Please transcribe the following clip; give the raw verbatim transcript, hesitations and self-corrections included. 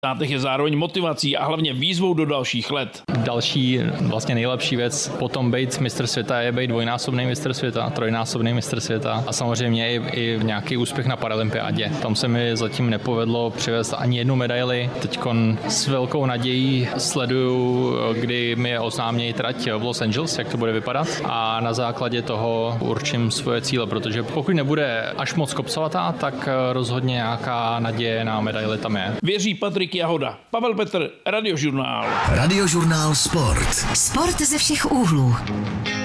Zátech je zároveň motivací a hlavně výzvou do dalších let. Další vlastně nejlepší věc potom být mistr světa je být dvojnásobný mistr světa, trojnásobný mistr světa a samozřejmě i, i nějaký úspěch na paralympiádě. Tam se mi zatím nepovedlo přivést ani jednu medaili. Teďkon s velkou nadějí sleduju, kdy mi oznámějí trať v Los Angeles, jak to bude vypadat a na základě toho určím svoje cíle, protože pokud nebude až moc kopcovatá, tak rozhodně nějaká naděje na medaili tam je. Věří Patrik Jahoda. Pavel Petr, Radiožurnál. Radiožurnál Sport. Sport ze všech úhlů.